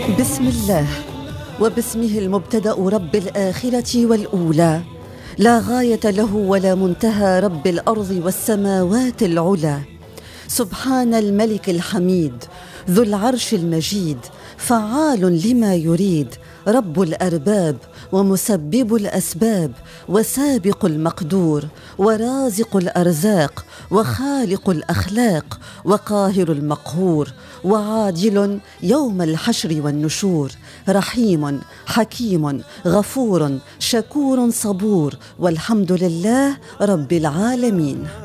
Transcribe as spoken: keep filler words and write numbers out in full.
بسم الله، وباسمه المبتدأ رب الآخرة والأولى، لا غاية له ولا منتهى رب الأرض والسماوات العلى. سبحان الملك الحميد ذو العرش المجيد، فعال لما يريد، رب الأرباب ومسبب الأسباب، وسابق المقدور، ورازق الأرزاق، وخالق الأخلاق، وقاهر المقهور، وعاجل يوم الحشر والنشور، رحيم حكيم غفور شكور صبور، والحمد لله رب العالمين.